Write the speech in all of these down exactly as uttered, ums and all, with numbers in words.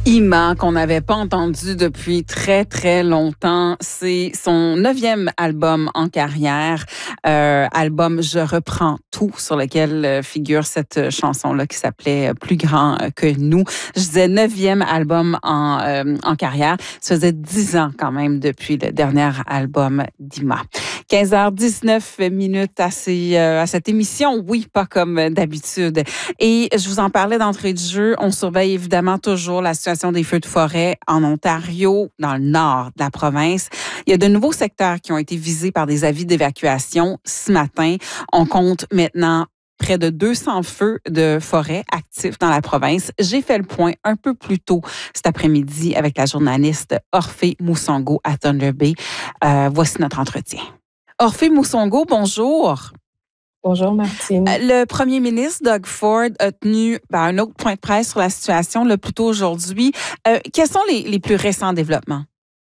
Ima, qu'on n'avait pas entendu depuis très, très longtemps. C'est son neuvième album en carrière. Euh, album Je reprends tout, sur lequel figure cette chanson-là qui s'appelait Plus grand que nous. Je disais neuvième album en, euh, en carrière. Ça faisait dix ans quand même depuis le dernier album d'Ima. quinze heures dix-neuf minutes à, ces, euh, à cette émission. Oui, pas comme d'habitude. Et je vous en parlais d'entrée de jeu. On surveille évidemment toujours la situation des feux de forêt en Ontario, dans le nord de la province. Il y a de nouveaux secteurs qui ont été visés par des avis d'évacuation ce matin. On compte maintenant près de deux cents feux de forêt actifs dans la province. J'ai fait le point un peu plus tôt cet après-midi avec la journaliste Orphée Moussongo à Thunder Bay. Euh, voici notre entretien. Orphée Moussongo, bonjour. Bonjour, Martine. Le premier ministre, Doug Ford, a tenu ben, un autre point de presse sur la situation le plus tôt aujourd'hui. Euh, quels sont les, les plus récents développements?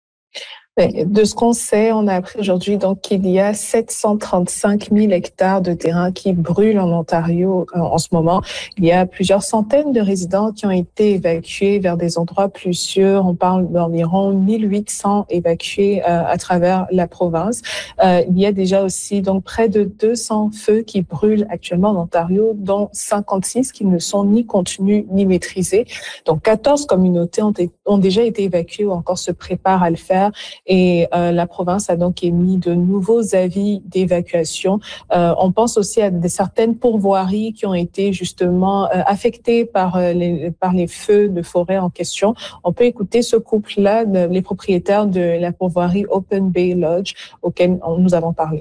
De ce qu'on sait, on a appris aujourd'hui donc qu'il y a sept cent trente-cinq mille hectares de terrain qui brûlent en Ontario en ce moment. Il y a plusieurs centaines de résidents qui ont été évacués vers des endroits plus sûrs. On parle d'environ mille huit cents évacués euh, à travers la province. Euh, il y a déjà aussi donc près de deux cents feux qui brûlent actuellement en Ontario, dont cinquante-six qui ne sont ni contenus ni maîtrisés. Donc quatorze communautés ont, été, ont déjà été évacuées ou encore se préparent à le faire. Et euh, la province a donc émis de nouveaux avis d'évacuation. Euh, on pense aussi à des certaines pourvoiries qui ont été justement euh, affectées par, euh, les, par les feux de forêt en question. On peut écouter ce couple-là, de, les propriétaires de la pourvoirie Open Bay Lodge, auquel on, nous avons parlé.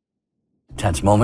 Tense moments.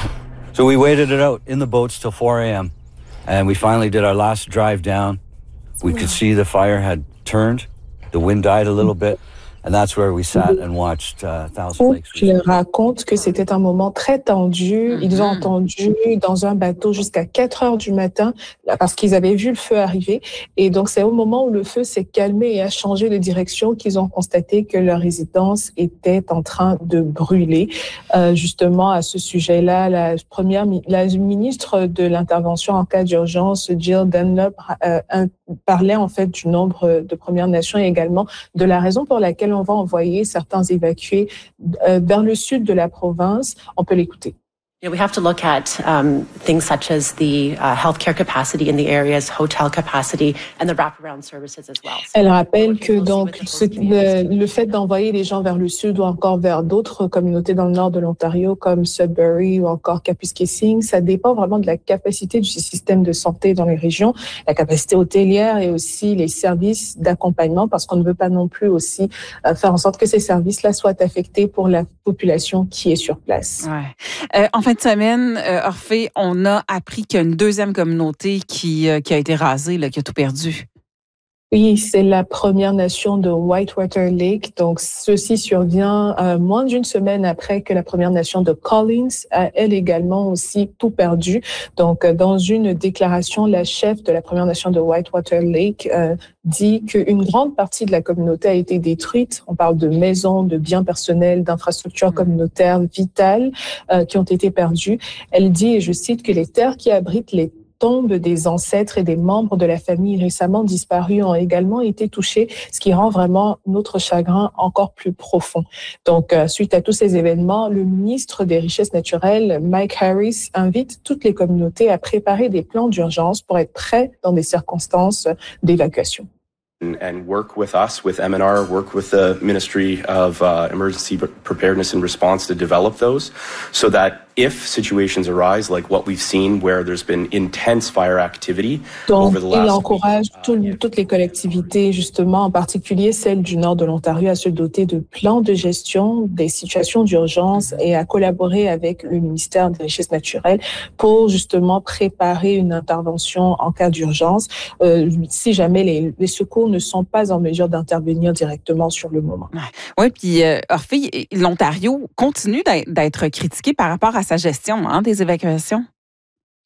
So we waited it out in the boats till four a.m. and we finally did our last drive down. We could see the fire had turned. The wind died a little bit. And that's where we sat and watched uh, Thousand Lakes. Je leur raconte que c'était un moment très tendu. Mm-hmm. Ils ont entendu dans un bateau jusqu'à quatre heures du matin parce qu'ils avaient vu le feu arriver. Et donc, c'est au moment où le feu s'est calmé et a changé de direction qu'ils ont constaté que leur résidence était en train de brûler. Euh, justement, à ce sujet-là, la première, la ministre de l'intervention en cas d'urgence, Jill Dunlop, euh, parlait en fait du nombre de Premières Nations et également de la raison pour laquelle on va envoyer certains évacués euh, vers le sud de la province. On peut l'écouter. You know, we have to look at um, things such as the uh, healthcare capacity in the areas, hotel capacity, and the wraparound services as well. Elle rappelle que donc ce, le, le fait d'envoyer les gens vers le sud ou encore vers d'autres communautés dans le nord de l'Ontario comme Sudbury ou encore Kapuskasing, ça dépend vraiment de la capacité du système de santé dans les régions, la capacité hôtelière et aussi les services d'accompagnement, parce qu'on ne veut pas non plus aussi euh, faire en sorte que ces services-là soient affectés pour la population qui est sur place. Ouais. Euh, en fin de semaine, euh, Orphée, on a appris qu'il y a une deuxième communauté qui, euh, qui a été rasée, là, qui a tout perdu. Oui, c'est la Première Nation de Whitewater Lake. Donc, ceci survient euh, moins d'une semaine après que la Première Nation de Collins a, elle également aussi tout perdu. Donc, dans une déclaration, la chef de la Première Nation de Whitewater Lake euh, dit qu'une grande partie de la communauté a été détruite. On parle de maisons, de biens personnels, d'infrastructures communautaires vitales euh, qui ont été perdues. Elle dit, et je cite, que les terres qui abritent les tombes des ancêtres et des membres de la famille récemment disparus ont également été touchés, ce qui rend vraiment notre chagrin encore plus profond. Donc, euh, suite à tous ces événements, le ministre des Richesses naturelles, Mike Harris, invite toutes les communautés à préparer des plans d'urgence pour être prêts dans des circonstances d'évacuation. And work with us, with M N R, work with the Ministry of uh, Emergency Preparedness and Response to develop those so that if situations arise like what we've seen where there's been intense fire activity Donc, over the last il encourage week, tout, uh, yeah. toutes les collectivités, justement, en particulier celles du nord de l'Ontario, à se doter de plans de gestion des situations d'urgence et à collaborer avec le ministère des Richesses naturelles pour justement préparer une intervention en cas d'urgence euh, si jamais les, les secours ne sont pas en mesure d'intervenir directement sur le moment. Oui, puis euh, Orphée, l'Ontario continue d'être critiqué par rapport à sa gestion hein, des évacuations.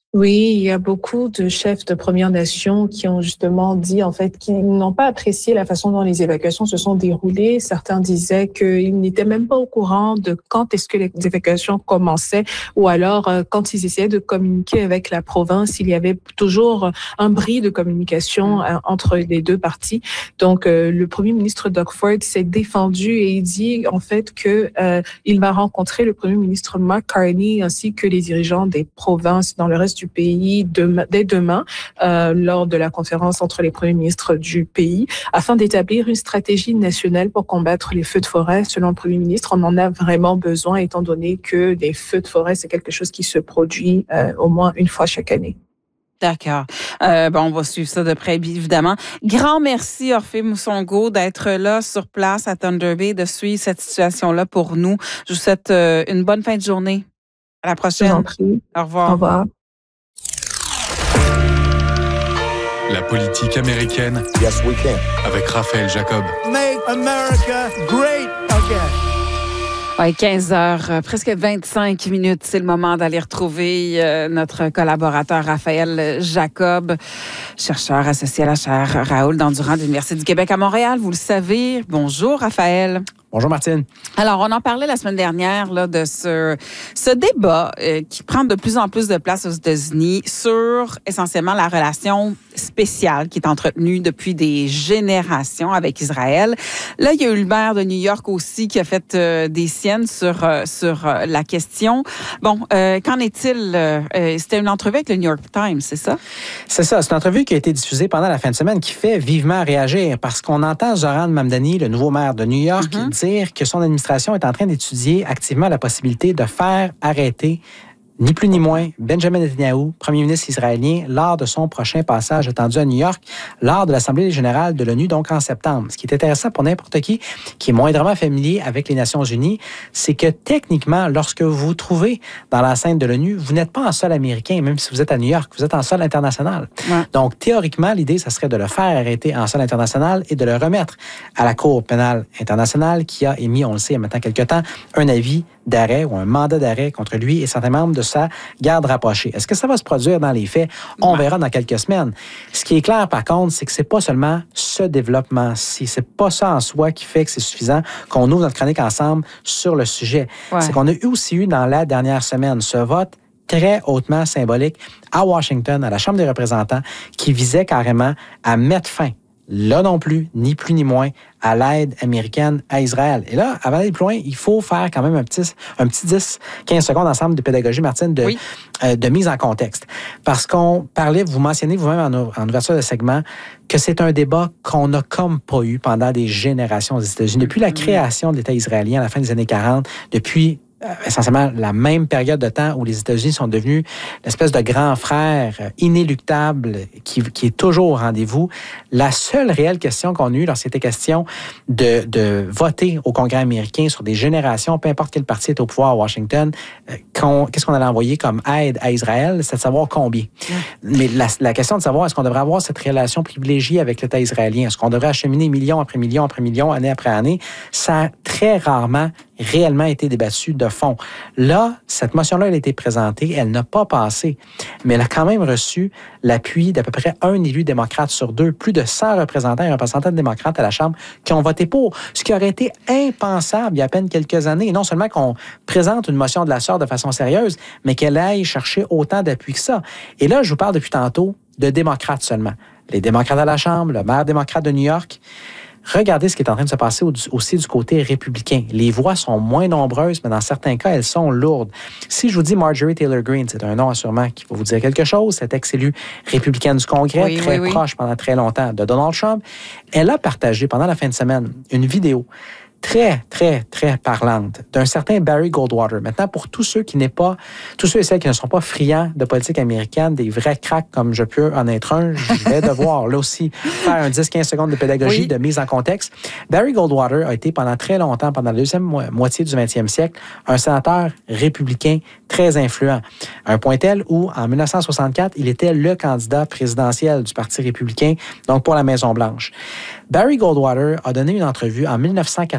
Oui, il y a beaucoup de chefs de Premières Nations qui ont justement dit, en fait, qu'ils n'ont pas apprécié la façon dont les évacuations se sont déroulées. Certains disaient qu'ils n'étaient même pas au courant de quand est-ce que les évacuations commençaient, ou alors euh, quand ils essayaient de communiquer avec la province, il y avait toujours un bris de communication euh, entre les deux parties. Donc, euh, le premier ministre Doug Ford s'est défendu et il dit, en fait, que euh, il va rencontrer le premier ministre Mark Carney ainsi que les dirigeants des provinces dans le reste du pays demain, dès demain euh, lors de la conférence entre les premiers ministres du pays afin d'établir une stratégie nationale pour combattre les feux de forêt. Selon le premier ministre, on en a vraiment besoin étant donné que les feux de forêt, c'est quelque chose qui se produit euh, au moins une fois chaque année. D'accord. Euh, bon, on va suivre ça de près, évidemment. Grand merci, Orphée Moussongo, d'être là sur place à Thunder Bay, de suivre cette situation-là pour nous. Je vous souhaite euh, une bonne fin de journée. À la prochaine. Je vous en prie. Au revoir. Au revoir. La politique américaine. Yes, we can. Avec Raphaël Jacob. Make America great again. Ouais, quinze heures, euh, presque vingt-cinq minutes. C'est le moment d'aller retrouver euh, notre collaborateur Raphaël Jacob, chercheur associé à la chaire Raoul Dandurand de l'Université du Québec à Montréal. Vous le savez. Bonjour, Raphaël. Bonjour, Martine. Alors, on en parlait la semaine dernière là, de ce, ce débat euh, qui prend de plus en plus de place aux États-Unis sur essentiellement la relation spéciale qui est entretenue depuis des générations avec Israël. Là, il y a eu le maire de New York aussi qui a fait euh, des siennes sur, euh, sur euh, la question. Bon, euh, qu'en est-il? Euh, c'était une entrevue avec le New York Times, c'est ça? C'est ça. C'est une entrevue qui a été diffusée pendant la fin de semaine qui fait vivement réagir parce qu'on entend Zoran Mamdani, le nouveau maire de New York, mm-hmm. dire que son administration est en train d'étudier activement la possibilité de faire arrêter ni plus ni moins Benjamin Netanyahu, premier ministre israélien, lors de son prochain passage attendu à New York, lors de l'Assemblée générale de l'ONU, donc en septembre. Ce qui est intéressant pour n'importe qui qui est moindrement familier avec les Nations unies, c'est que techniquement, lorsque vous vous trouvez dans l'enceinte de l'ONU, vous n'êtes pas en sol américain, même si vous êtes à New York, vous êtes en sol international. Ouais. Donc, théoriquement, l'idée, ça serait de le faire arrêter en sol international et de le remettre à la Cour pénale internationale qui a émis, on le sait, il y a maintenant quelques temps, un avis d'arrêt ou un mandat d'arrêt contre lui et certains membres de sa garde rapprochée. Est-ce que ça va se produire dans les faits? On ouais. verra dans quelques semaines. Ce qui est clair, par contre, c'est que c'est pas seulement ce développement-ci. C'est pas ça en soi qui fait que c'est suffisant qu'on ouvre notre chronique ensemble sur le sujet. Ouais. C'est qu'on a aussi eu dans la dernière semaine ce vote très hautement symbolique à Washington, à la Chambre des représentants, qui visait carrément à mettre fin, là non plus, ni plus ni moins, à l'aide américaine à Israël. Et là, avant d'aller plus loin, il faut faire quand même un petit, un petit dix à quinze secondes ensemble de pédagogie, Martine, de, oui. euh, de mise en contexte. Parce qu'on parlait, vous mentionnez vous-même en, en ouverture de segment, que c'est un débat qu'on n'a comme pas eu pendant des générations aux États-Unis. Depuis la création de l'État israélien à la fin des années quarante, depuis essentiellement la même période de temps où les États-Unis sont devenus l'espèce de grand frère inéluctable qui, qui est toujours au rendez-vous. La seule réelle question qu'on a eue lorsqu'il était question de, de voter au Congrès américain sur des générations, peu importe quel parti est au pouvoir à Washington, qu'on, qu'est-ce qu'on allait envoyer comme aide à Israël, c'est de savoir combien. Mmh. Mais la, la question de savoir est-ce qu'on devrait avoir cette relation privilégiée avec l'État israélien, est-ce qu'on devrait acheminer million après million après million, année après année, ça a très rarement réellement été débattue de fond. Là, cette motion-là, elle a été présentée, elle n'a pas passé, mais elle a quand même reçu l'appui d'à peu près un élu démocrate sur deux, plus de cent représentants et représentants démocrates à la Chambre qui ont voté pour, ce qui aurait été impensable il y a à peine quelques années. Et non seulement qu'on présente une motion de la sorte de façon sérieuse, mais qu'elle aille chercher autant d'appui que ça. Et là, je vous parle depuis tantôt de démocrates seulement. Les démocrates à la Chambre, le maire démocrate de New York. Regardez ce qui est en train de se passer aussi du côté républicain. Les voix sont moins nombreuses, mais dans certains cas, elles sont lourdes. Si je vous dis Marjorie Taylor Greene, c'est un nom assurément qui va vous dire quelque chose, cette ex-élue républicaine du Congrès, oui, très oui, proche oui. pendant très longtemps de Donald Trump, elle a partagé pendant la fin de semaine une vidéo très, très, très parlante d'un certain Barry Goldwater. Maintenant, pour tous ceux qui n'est pas, tous ceux et celles qui ne sont pas friands de politique américaine, des vrais cracks comme je peux en être un, je vais devoir, là aussi, faire un dix à quinze secondes de pédagogie, oui. de mise en contexte. Barry Goldwater a été pendant très longtemps, pendant la deuxième mo- moitié du vingtième siècle, un sénateur républicain très influent. À un point tel où, en dix-neuf cent soixante-quatre, il était le candidat présidentiel du Parti républicain, donc pour la Maison-Blanche. Barry Goldwater a donné une entrevue en dix-neuf cent quatre-vingt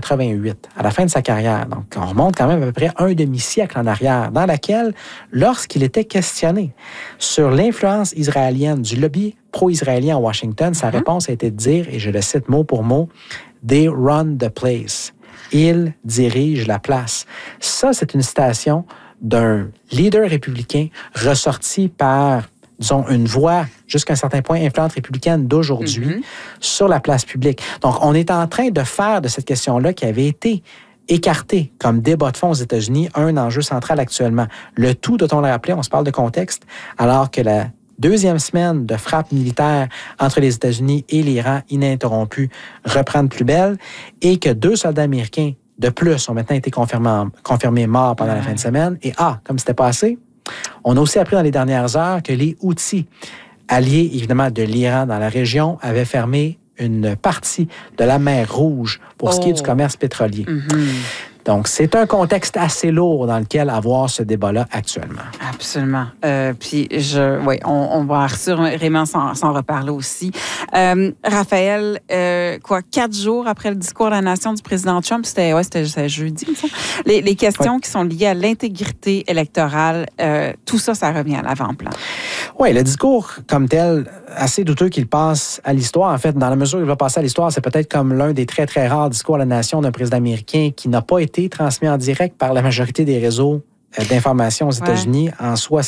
quatre-vingt-huit, à la fin de sa carrière. Donc, on remonte quand même à peu près un demi-siècle en arrière, dans laquelle, lorsqu'il était questionné sur l'influence israélienne du lobby pro-israélien à Washington, sa mm-hmm. réponse a été de dire, et je le cite mot pour mot, « They run the place ». Ils dirigent la place. Ça, c'est une citation d'un leader républicain ressorti par, disons, une voix jusqu'à un certain point influente républicaine d'aujourd'hui mm-hmm. sur la place publique. Donc, on est en train de faire de cette question-là qui avait été écartée comme débat de fond aux États-Unis un enjeu central actuellement. Le tout, doit-on le rappeler, on se parle de contexte, alors que la deuxième semaine de frappe militaire entre les États-Unis et l'Iran ininterrompue reprend de plus belle et que deux soldats américains de plus ont maintenant été confirmés, confirmés morts pendant ouais. la fin de semaine. Et ah, comme c'était pas assez, on a aussi appris dans les dernières heures que les Houthis, alliés évidemment de l'Iran dans la région, avaient fermé une partie de la mer Rouge pour oh. ce qui est du commerce pétrolier. Mm-hmm. Donc, c'est un contexte assez lourd dans lequel avoir ce débat-là actuellement. Absolument. Euh, puis, je, oui, on, on va assurément s'en, s'en reparler aussi. Euh, Raphaël, euh, quoi, quatre jours après le discours de la nation du président Trump, c'était, ouais, c'était, c'était jeudi, ça. Les, les questions ouais. qui sont liées à l'intégrité électorale, euh, tout ça, ça revient à l'avant-plan. Oui, le discours comme tel, assez douteux qu'il passe à l'histoire. En fait, dans la mesure où il va passer à l'histoire, c'est peut-être comme l'un des très, très rares discours à la nation d'un président américain qui n'a pas été transmis en direct par la majorité des réseaux d'information aux États-Unis. Ouais. En soi,